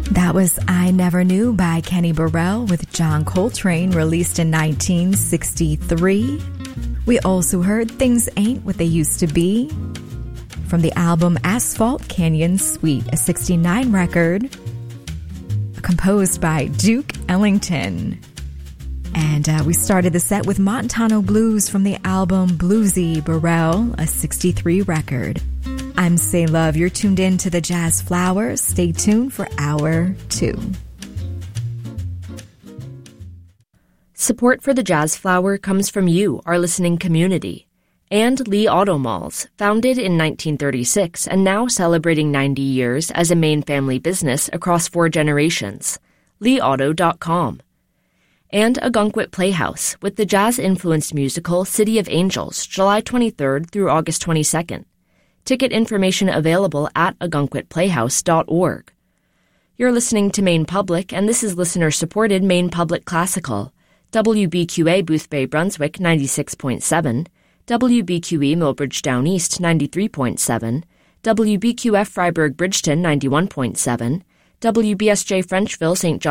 That was I Never Knew by Kenny Burrell with John Coltrane, released in 1963. We also heard Things Ain't What They Used to Be from the album Asphalt Canyon Suite, a 1969 record composed by Duke Ellington. And we started the set with Montano Blues from the album Bluesy Burrell, a 1963 record. I'm Say Love. You're tuned in to the Jazz Flowers. Stay tuned for Hour 2. Support for the Jazz Flower comes from you, our listening community, and Lee Auto Malls, founded in 1936 and now celebrating 90 years as a Maine family business across 4 generations. LeeAuto.com. And Ogunquit Playhouse with the jazz-influenced musical City of Angels, July 23rd through August 22nd. Ticket information available at ogunquitplayhouse.org. You're listening to Maine Public, and this is listener-supported Maine Public Classical. WBQA Boothbay Brunswick 96.7, WBQE Millbridge Down East 93.7, WBQF Freiburg Bridgeton 91.7, WBSJ Frenchville St. John